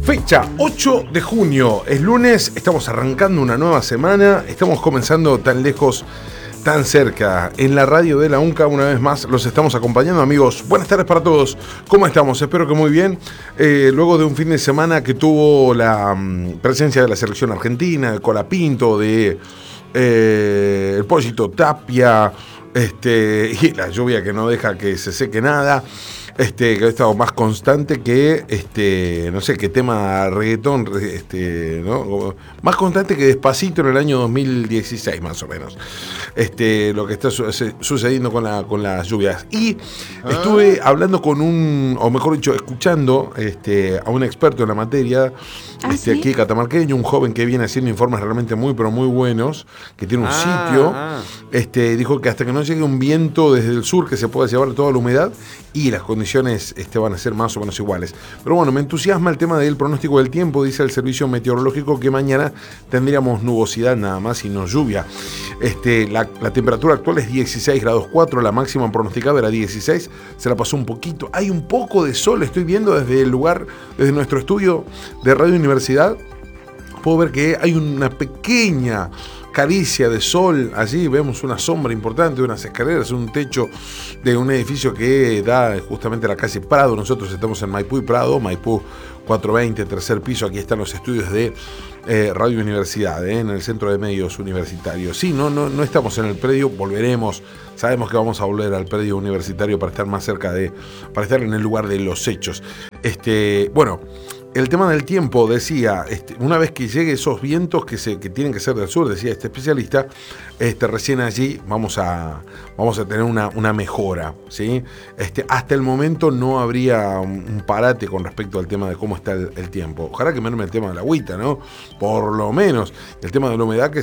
Fecha 8 de junio, es lunes, estamos arrancando una nueva semana, estamos comenzando tan lejos, tan cerca. En la radio de la UNCA, una vez más, los estamos acompañando, amigos. Buenas tardes para todos, ¿cómo estamos? Espero que muy bien. Luego de un fin de semana que tuvo la presencia de la selección argentina, de Colapinto, de el Pollito Tapia, y la lluvia que no deja que se seque nada. Que ha estado más constante que, no sé, que tema reggaetón, ¿no? Más constante que Despacito en el año 2016, más o menos. Lo que está sucediendo con las lluvias. Y estuve hablando con o mejor dicho, escuchando a un experto en la materia, ¿Sí? aquí catamarqueño, un joven que viene haciendo informes realmente muy, pero muy buenos, que tiene un sitio. Dijo que hasta que no llegue un viento desde el sur que se pueda llevar toda la humedad y las condiciones van a ser más o menos iguales. Pero bueno, me entusiasma el tema del pronóstico del tiempo. Dice el servicio meteorológico que mañana tendríamos nubosidad nada más y no lluvia. La temperatura actual es 16 grados 4, la máxima pronosticada era 16, se la pasó un poquito. Hay un poco de sol, estoy viendo desde nuestro estudio de Radio Universidad. Puedo ver que hay una pequeña caricia de sol allí, vemos una sombra importante, unas escaleras, un techo de un edificio que da justamente a la calle Prado. Nosotros estamos en Maipú y Prado, Maipú 420, tercer piso. Aquí están los estudios de Radio Universidad, en el Centro de Medios Universitarios. Sí, no estamos en el predio, volveremos, sabemos que vamos a volver al predio universitario para estar más cerca para estar en el lugar de los hechos. Bueno, el tema del tiempo, decía, una vez que lleguen esos vientos que tienen que ser del sur, decía este especialista, recién allí vamos a tener una mejora, ¿sí? Hasta el momento no habría un parate con respecto al tema de cómo está el tiempo. Ojalá que merme el tema de la agüita, ¿no? Por lo menos el tema de la humedad, que